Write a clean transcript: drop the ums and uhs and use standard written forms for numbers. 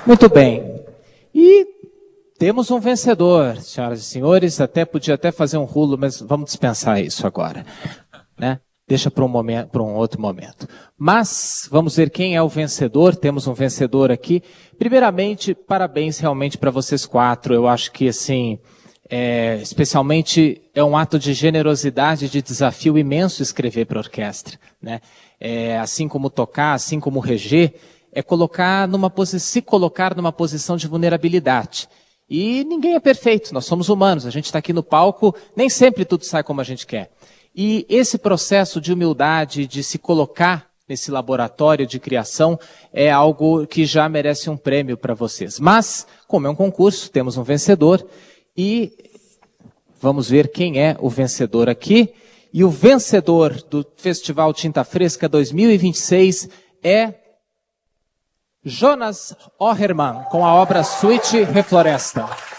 Muito bem. E temos um vencedor, senhoras e senhores. Podia até fazer um rulo, mas vamos dispensar isso agora, né? Deixa para um outro momento. Mas vamos ver quem é o vencedor. Temos um vencedor aqui. Primeiramente, parabéns realmente para vocês quatro. Eu acho que assim, especialmente é um ato de generosidade, de desafio imenso escrever para orquestra, né? Assim como tocar, assim como reger, é se colocar numa posição de vulnerabilidade. E ninguém é perfeito, nós somos humanos, a gente está aqui no palco, nem sempre tudo sai como a gente quer. E esse processo de humildade, de se colocar nesse laboratório de criação, é algo que já merece um prêmio para vocês. Mas, como é um concurso, temos um vencedor e vamos ver quem é o vencedor aqui. E o vencedor do Festival Tinta Fresca 2026 é Jonas Oherman, com a obra Suite Refloresta.